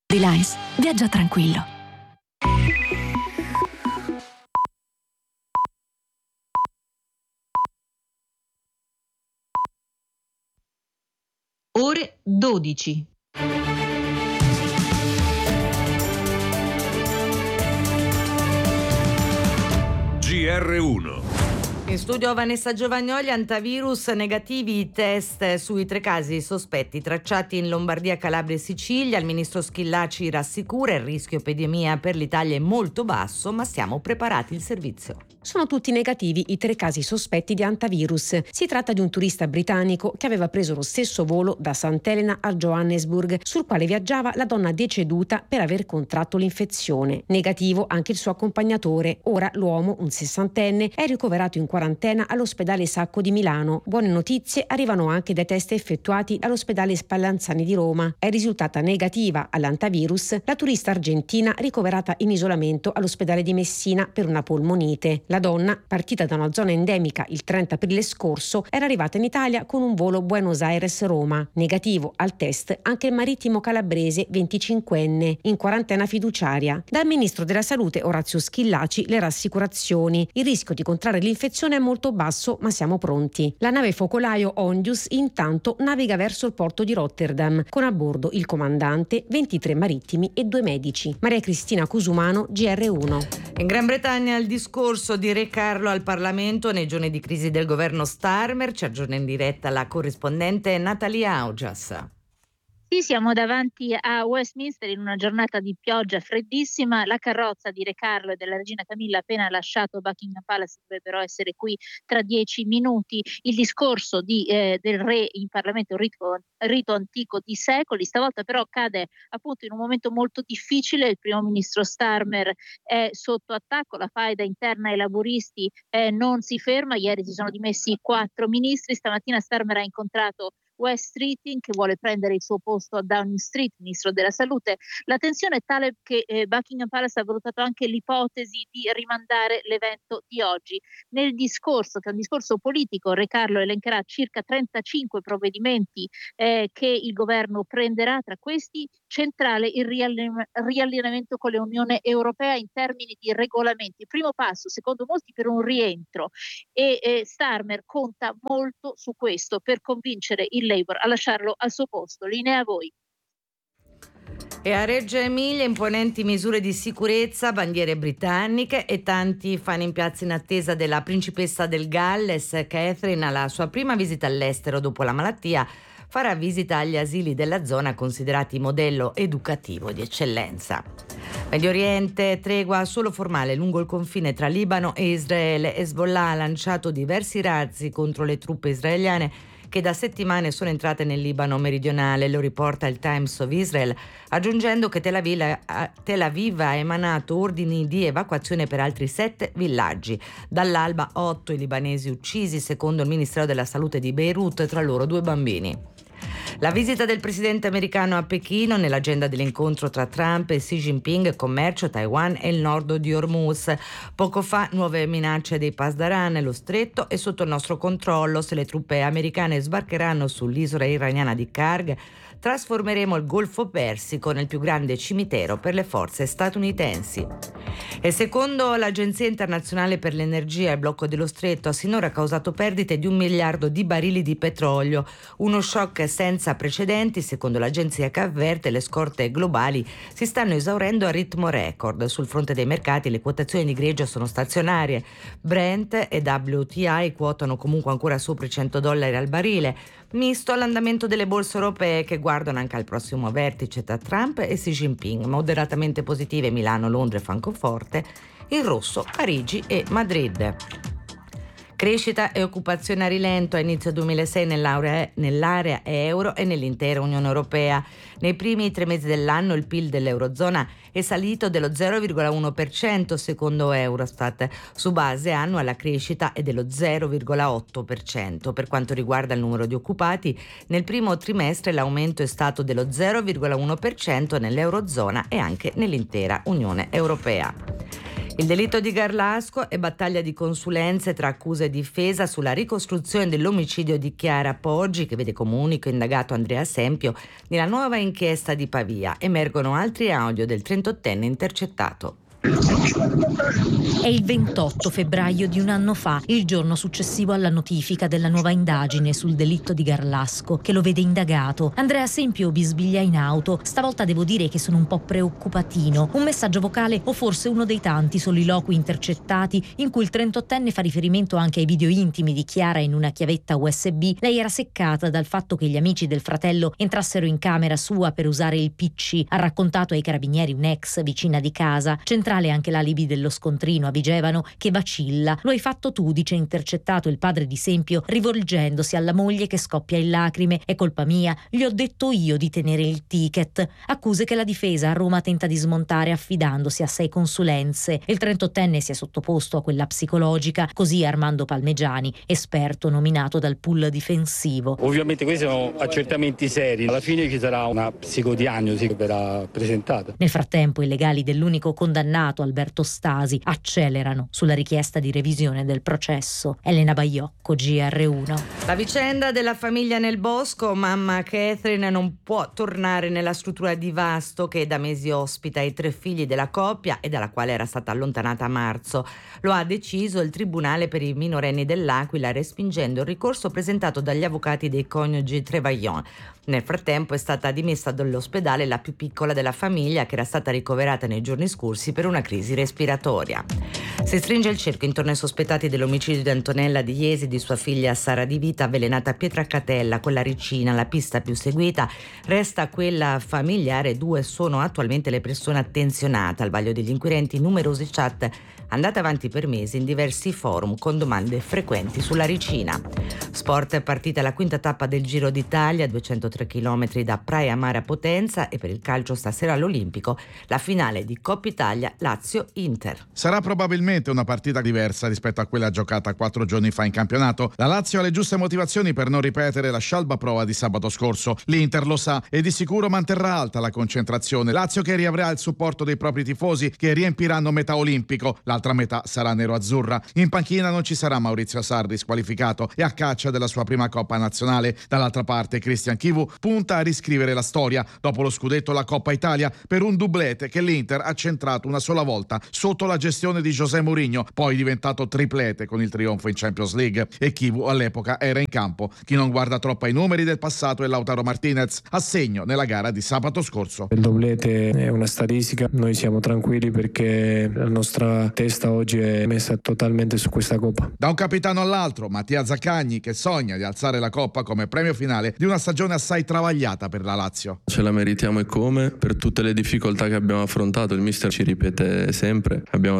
Reliance. Viaggia tranquillo. Ore 12. GR1. In studio Vanessa Giovagnoli. Antivirus negativi i test sui 3 casi sospetti tracciati in Lombardia, Calabria e Sicilia. Il ministro Schillaci rassicura: il rischio epidemia per l'Italia è molto basso, ma siamo preparati. Il servizio. Sono tutti negativi i 3 casi sospetti di antivirus. Si tratta di un turista britannico che aveva preso lo stesso volo da Sant'Elena a Johannesburg, sul quale viaggiava la donna deceduta per aver contratto l'infezione. Negativo anche il suo accompagnatore. Ora l'uomo, un 60enne, è ricoverato in quarantena all'ospedale Sacco di Milano. Buone notizie arrivano anche dai test effettuati all'ospedale Spallanzani di Roma. È risultata negativa all'antivirus la turista argentina ricoverata in isolamento all'ospedale di Messina per una polmonite. La donna, partita da una zona endemica il 30 aprile scorso, era arrivata in Italia con un volo Buenos Aires-Roma. Negativo al test anche il marittimo calabrese 25enne, in quarantena fiduciaria. Dal ministro della Salute Orazio Schillaci le rassicurazioni: il rischio di contrarre l'infezione è molto basso, ma siamo pronti. La nave focolaio Ondius intanto naviga verso il porto di Rotterdam, con a bordo il comandante, 23 marittimi e 2 medici. Maria Cristina Cusumano, GR1. In Gran Bretagna il discorso di Re Carlo al Parlamento nei giorni di crisi del governo Starmer. Ci aggiorna in diretta la corrispondente Natalia Augias. Sì, siamo davanti a Westminster in una giornata di pioggia freddissima. La carrozza di Re Carlo e della regina Camilla ha appena lasciato Buckingham Palace, dovrebbero essere qui tra 10 minuti. Il discorso del re in Parlamento, un rito antico di secoli, stavolta però cade appunto in un momento molto difficile. Il primo ministro Starmer è sotto attacco, la faida interna ai laburisti non si ferma. Ieri si sono dimessi 4 ministri, stamattina Starmer ha incontrato Wes Streeting, che vuole prendere il suo posto a Downing Street, ministro della salute. La tensione è tale che Buckingham Palace ha valutato anche l'ipotesi di rimandare l'evento di oggi. Nel discorso, che è un discorso politico, Re Carlo elencherà circa 35 provvedimenti che il governo prenderà. Tra questi centrale il riallineamento con l'Unione Europea in termini di regolamenti. Primo passo, secondo molti, per un rientro, e Starmer conta molto su questo per convincere il Labour a lasciarlo al suo posto. Linea a voi. E a Reggio Emilia imponenti misure di sicurezza, bandiere britanniche e tanti fan in piazza in attesa della principessa del Galles. Catherine, alla sua prima visita all'estero dopo la malattia, farà visita agli asili della zona considerati modello educativo di eccellenza. Medio Oriente, tregua solo formale lungo il confine tra Libano e Israele. Hezbollah ha lanciato diversi razzi contro le truppe israeliane che da settimane sono entrate nel Libano meridionale, lo riporta il Times of Israel, aggiungendo che Tel Aviv ha emanato ordini di evacuazione per altri 7 villaggi. Dall'alba 8 i libanesi uccisi, secondo il Ministero della Salute di Beirut, tra loro 2 bambini. La visita del presidente americano a Pechino nell'agenda dell'incontro tra Trump e Xi Jinping, commercio, Taiwan e il nord di Hormuz. Poco fa nuove minacce dei Pasdaran, lo stretto è sotto il nostro controllo. Se le truppe americane sbarcheranno sull'isola iraniana di Karg, trasformeremo il Golfo Persico nel più grande cimitero per le forze statunitensi. E secondo l'Agenzia Internazionale per l'Energia, il blocco dello stretto ha sinora causato perdite di 1 miliardo di barili di petrolio, uno shock senza precedenti. Secondo l'agenzia, che avverte le scorte globali si stanno esaurendo a ritmo record. Sul fronte dei mercati le quotazioni di greggio sono stazionarie. Brent e WTI quotano comunque ancora sopra i $100 al barile, misto all'andamento delle borse europee che guardano anche al prossimo vertice tra Trump e Xi Jinping. Moderatamente positive Milano, Londra e Francoforte, in rosso Parigi e Madrid. Crescita e occupazione a rilento a inizio 2006 nell'area euro e nell'intera Unione Europea. Nei primi 3 mesi dell'anno il PIL dell'Eurozona è salito dello 0,1% secondo Eurostat. Su base annua la crescita è dello 0,8%. Per quanto riguarda il numero di occupati, nel primo trimestre l'aumento è stato dello 0,1% nell'Eurozona e anche nell'intera Unione Europea. Il delitto di Garlasco e battaglia di consulenze tra accusa e difesa sulla ricostruzione dell'omicidio di Chiara Poggi, che vede come unico indagato Andrea Sempio. Nella nuova inchiesta di Pavia emergono altri audio del 38enne intercettato. È il 28 febbraio di un anno fa, il giorno successivo alla notifica della nuova indagine sul delitto di Garlasco, che lo vede indagato. Andrea Sempio bisbiglia in auto. Stavolta devo dire che sono un po' preoccupatino. Un messaggio vocale o forse uno dei tanti soliloqui intercettati in cui il 38enne fa riferimento anche ai video intimi di Chiara in una chiavetta USB. Lei era seccata dal fatto che gli amici del fratello entrassero in camera sua per usare il PC. Ha raccontato ai carabinieri un'ex vicina di casa. Centrale anche l'alibi dello scontrino a Vigevano, che vacilla. Lo hai fatto tu, dice intercettato il padre di Sempio, rivolgendosi alla moglie che scoppia in lacrime. È colpa mia, gli ho detto io di tenere il ticket. Accuse che la difesa a Roma tenta di smontare affidandosi a 6 consulenze. Il 38enne si è sottoposto a quella psicologica, così Armando Palmegiani, esperto nominato dal pool difensivo. Ovviamente questi sono accertamenti seri, alla fine ci sarà una psicodiagnosi che verrà presentata. Nel frattempo i legali dell'unico condannato, Alberto Stasi, accelerano sulla richiesta di revisione del processo. Elena Baiocco, GR1. La vicenda della famiglia nel bosco. Mamma Catherine non può tornare nella struttura di Vasto, che da mesi ospita i 3 figli della coppia e dalla quale era stata allontanata a marzo. Lo ha deciso il Tribunale per i minorenni dell'Aquila, respingendo il ricorso presentato dagli avvocati dei coniugi Trevaillon. Nel frattempo è stata dimessa dall'ospedale la più piccola della famiglia, che era stata ricoverata nei giorni scorsi per una crisi respiratoria. Si stringe il cerchio intorno ai sospettati dell'omicidio di Antonella Di Iesi e di sua figlia Sara Di Vita, avvelenata a Pietracatella con la ricina. La pista più seguita resta quella familiare. 2 sono attualmente le persone attenzionate. Al vaglio degli inquirenti numerose chat andate avanti per mesi in diversi forum con domande frequenti sulla ricina. Sport, è partita la 5ª tappa del Giro d'Italia, 203 km da Praia Mare a Potenza, e per il calcio stasera all'Olimpico la finale di Coppa Italia Lazio-Inter. Sarà probabilmente una partita diversa rispetto a quella giocata 4 giorni fa in campionato. La Lazio ha le giuste motivazioni per non ripetere la scialba prova di sabato scorso. L'Inter lo sa e di sicuro manterrà alta la concentrazione. Lazio che riavrà il supporto dei propri tifosi, che riempiranno metà olimpico. L'altra metà sarà nero-azzurra. In panchina non ci sarà Maurizio Sarri, squalificato e a caccia della sua prima Coppa Nazionale. Dall'altra parte Christian Chivu punta a riscrivere la storia. Dopo lo scudetto la Coppa Italia per un doublete che l'Inter ha centrato una sola volta sotto la gestione di José Mourinho, poi diventato triplete con il trionfo in Champions League. E Chivu all'epoca era in campo. Chi non guarda troppo ai numeri del passato è Lautaro Martinez, a segno nella gara di sabato scorso. Il doublete è una statistica, noi siamo tranquilli perché la nostra testa oggi è messa totalmente su questa Coppa. Da un capitano all'altro, Mattia Zaccagni, che sogna di alzare la Coppa come premio finale di una stagione assai travagliata per la Lazio. Ce la meritiamo, e come? Per tutte le difficoltà che abbiamo affrontato, il mister ci ripete sempre, abbiamo